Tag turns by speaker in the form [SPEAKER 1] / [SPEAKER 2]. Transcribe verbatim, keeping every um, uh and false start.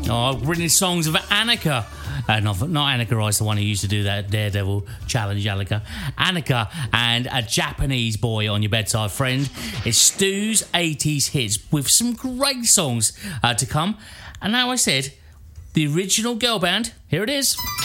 [SPEAKER 1] Oh, brilliant songs of Annika. Uh, not, not Annika Rice, the one who used to do that Daredevil challenge, Annika. Annika and A Japanese Boy on your bedside friend. It's Stu's eighties hits with some great songs uh, to come. And now I said, the original girl band, here it is.